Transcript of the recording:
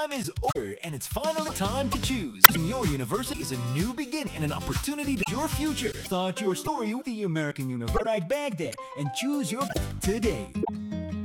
time is over, and it's finally time to choose. Your university is a new beginning and an opportunity to your future. Start your story with the American University right back there and choose your today.